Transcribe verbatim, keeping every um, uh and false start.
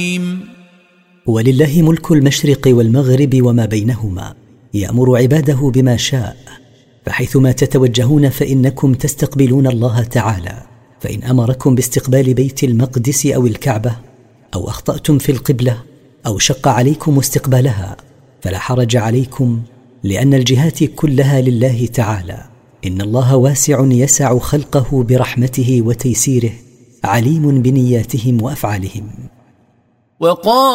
ولله ملك المشرق والمغرب وما بينهما، يأمر عباده بما شاء، فحيثما تتوجهون فإنكم تستقبلون الله تعالى. فإن أمركم باستقبال بيت المقدس أو الكعبة، أو أخطأتم في القبلة، أو شق عليكم استقبالها، فلا حرج عليكم، لأن الجهات كلها لله تعالى. إن الله واسع يسع خلقه برحمته وتيسيره، عليم بنياتهم وأفعالهم. وقال